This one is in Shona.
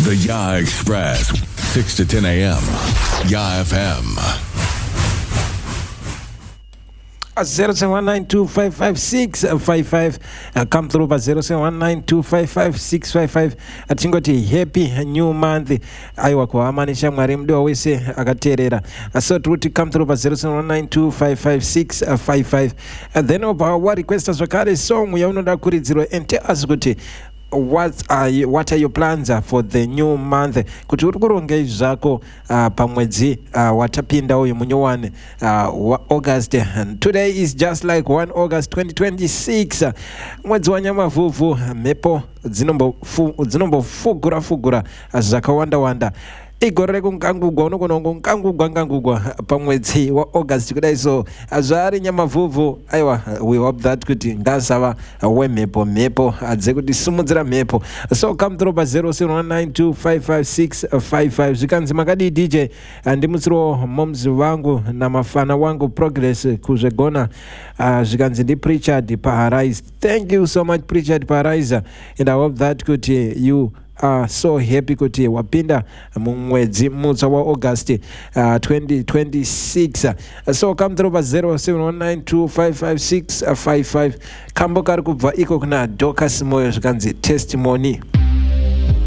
The Ya Express, 6 to 10 a.m. Ya FM. 0719255655 come through pa 0719255655 atingoti happy new month aiwa kuhamanisha mwari mudiwa wese akateerera so tikuti come through pa 0719255655 then opa wa requesta zvakare song yaunoda kuridzirwa and tell us kuti what are your plans for the new month kuti uri kuronga izvi zvako pamwedzi watapinda uyu munyowani wa August. Today is just like 1 August 2026 mwedzi wanyamavhuvhu, mhepo dzinombofugura zvakawanda igore rekungangugwa unogona ngangugwa pamwedzi wa August kudai, so zvari nyamavhuvhu aiwa we hope that kuti ngazava wemhepo adze kuti simudzira mhepo. So come through pa 0719255655 zvikanzi makadi DJ ndimutsiro momzi wangu na mafana wangu progress kuzvegona zvikanzi ndi Pritchard Paharais. Thank you so much Pritchard Paharais, and I hope that kuti you so happy kuti wapinda mumwedzi mutsva wa August 2026. So come through pa 0719255655 kambo kari kubva iko kuna Dorcas Moyo zvikanzi testimony.